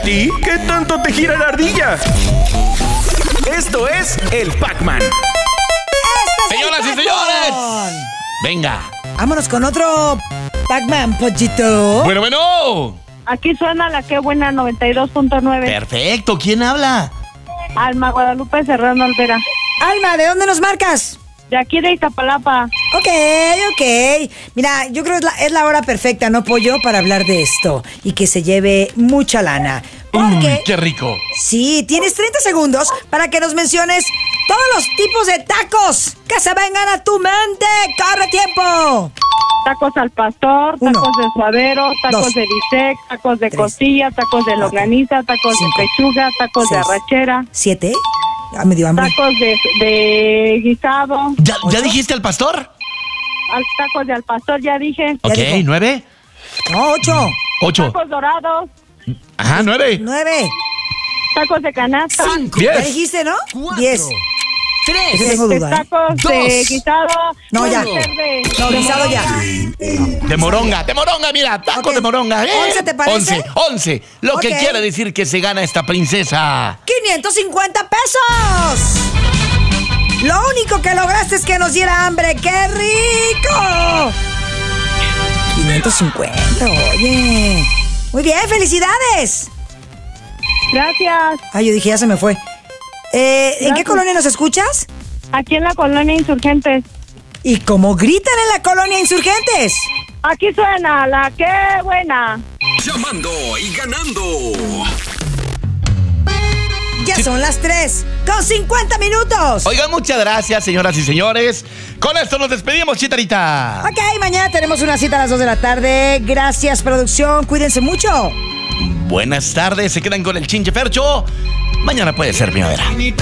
¿Y qué tanto te gira la ardilla? Esto es el Pac-Man. Señoras y señores, venga. Vámonos con otro Pac-Man, pollito. Bueno. Aquí suena la que buena 92.9. Perfecto, ¿quién habla? Alma Guadalupe Serrano Olvera. Alma, ¿de dónde nos marcas? De aquí de Iztapalapa. Ok. Mira, yo creo que es la hora perfecta, ¿no, pollo? Para hablar de esto y que se lleve mucha lana. Porque, Qué rico. sí, tienes 30 segundos para que nos menciones todos los tipos de tacos que se vengan a tu mente. ¡Corre tiempo! Tacos al pastor, Uno, tacos de suadero, tacos dos, de bistec, tacos de 3, costilla, tacos de longaniza, tacos 5, de pechuga, tacos 6, de arrachera, 7. Ya me dio hambre. tacos de guisado, ¿Ya dijiste al pastor? tacos de al pastor, ya dije. Ok, dijo. 9. No, 8. 8. Tacos dorados, Ajá, 9. 9. tacos de canasta, 10. Ya dijiste, ¿no? 10. 3. Tengo duda, ¿eh? tacos de guisado. No, ya. puede ser No, guisado ya. De moronga, mira, taco Ok. de moronga. 11, ¿te parece? 11. Lo que Ok. quiere decir que se gana esta princesa. 550 pesos. Lo único que lograste es que nos diera hambre. ¡Qué rico! 550, oye. Muy bien, felicidades. Gracias. Ay, yo dije, ya se me fue. ¿En qué Gracias. colonia nos escuchas? Aquí en la colonia Insurgentes. ¿Y cómo gritan en la colonia Insurgentes? Aquí suena la que buena. Llamando y ganando. Ya son las 3 con 50 minutos. Oigan, muchas gracias, señoras y señores. Con esto nos despedimos, Chitarita. Ok, mañana tenemos una cita a las 2 de la tarde. Gracias, producción. Cuídense mucho. Buenas tardes, se quedan con el Chinche Fercho. Mañana puede ser primavera.